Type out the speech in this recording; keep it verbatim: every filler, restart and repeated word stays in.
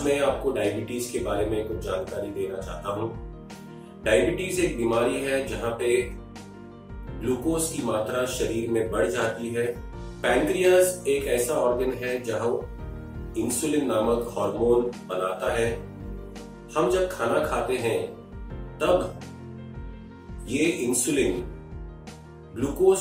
आज मैं आपको डायबिटीज के बारे में कुछ जानकारी देना चाहता हूँ। डायबिटीज एक बीमारी है जहाँ पे ग्लूकोज की मात्रा शरीर में बढ़ जाती है। पैंक्रियास एक ऐसा ऑर्गन है जहाँ इंसुलिन नामक हार्मोन बनाता है। हम जब खाना खाते हैं तब ये इंसुलिन ग्लूकोज